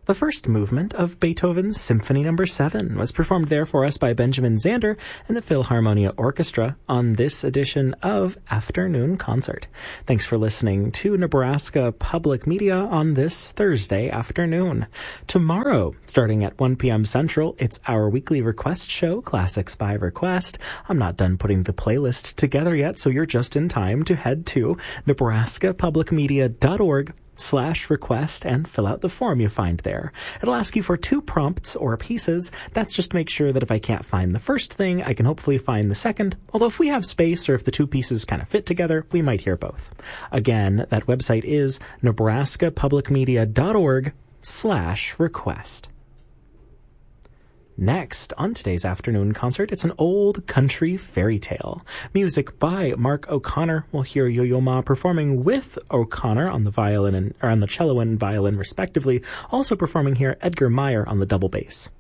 The first movement of Beethoven's Symphony No. 7 was performed there for us by Benjamin Zander and the Philharmonia Orchestra on this edition of Afternoon Concert. Thanks for listening to Nebraska Public Media on this Thursday afternoon. Tomorrow, starting at 1 p.m. Central, it's our weekly request show, Classics by Request. I'm not done putting the playlist together yet, so you're just in time to head to nebraskapublicmedia.org/request and fill out the form you find there. It'll ask you for 2 prompts or pieces. That's just to make sure that if I can't find the first thing, I can hopefully find the second. Although if we have space or if the 2 pieces kind of fit together, we might hear both. Again, that website is nebraskapublicmedia.org/request. Next, on today's afternoon concert, it's an old country fairy tale. Music by Mark O'Connor. We'll hear Yo-Yo Ma performing with O'Connor on the violin or on the cello and violin respectively. Also performing here, Edgar Meyer on the double bass.